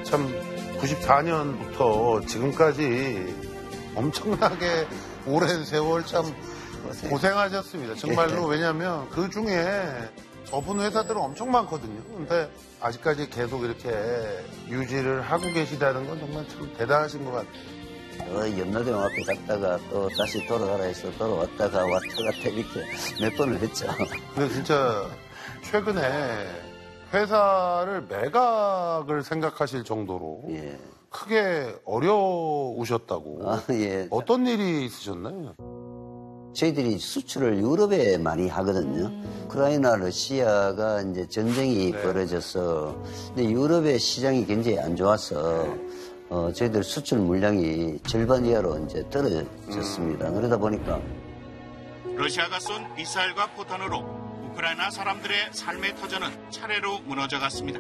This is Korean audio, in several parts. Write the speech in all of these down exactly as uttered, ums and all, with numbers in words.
참 구십사 년부터 지금까지 엄청나게 오랜 세월 참 고생하셨습니다. 정말로. 왜냐하면 그 중에 접은 회사들은 엄청 많거든요. 근데 아직까지 계속 이렇게 유지를 하고 계시다는 건 정말 참 대단하신 것 같아요. 어, 연로대왕 앞에 갔다가 또 다시 돌아가라 해서 돌아왔다가 왔다 갔다 이렇게 몇 번을 했죠. 근데 진짜 최근에 회사를 매각을 생각하실 정도로 예. 크게 어려우셨다고. 아, 예. 어떤 일이 있으셨나요? 저희들이 수출을 유럽에 많이 하거든요. 음. 우크라이나, 러시아가 이제 전쟁이 네. 벌어져서, 근데 유럽의 시장이 굉장히 안 좋아서, 네. 어, 저희들 수출 물량이 절반 이하로 이제 떨어졌습니다. 음. 그러다 보니까. 러시아가 쏜 미사일과 포탄으로 우크라이나 사람들의 삶의 터전은 차례로 무너져 갔습니다.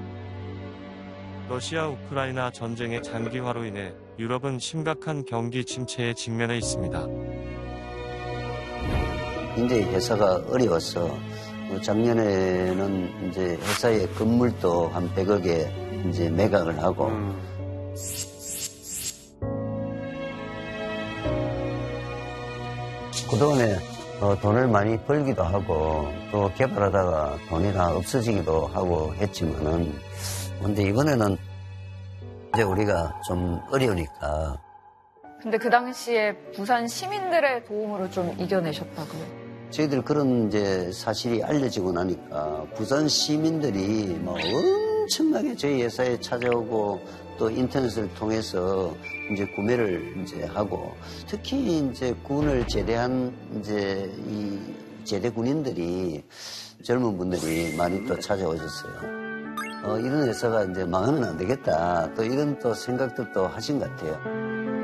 러시아 우크라이나 전쟁의 장기화로 인해 유럽은 심각한 경기 침체에 직면해 있습니다. 굉장히 회사가 어려웠어. 작년에는 이제 회사의 건물도 한 백억에 이제 매각을 하고. 음. 그동안에 어, 돈을 많이 벌기도 하고 또 개발하다가 돈이 다 없어지기도 하고 했지만은 근데 이번에는 이제 우리가 좀 어려우니까. 근데 그 당시에 부산 시민들의 도움으로 좀 이겨내셨다고요? 저희들 그런 이제 사실이 알려지고 나니까 부산 시민들이 뭐 엄청나게 저희 회사에 찾아오고 또 인터넷을 통해서 이제 구매를 이제 하고 특히 이제 군을 제대한 이제 이 제대 군인들이 젊은 분들이 많이 또 찾아오셨어요. 어, 이런 회사가 이제 망하면 안 되겠다. 또 이런 또 생각들도 하신 것 같아요.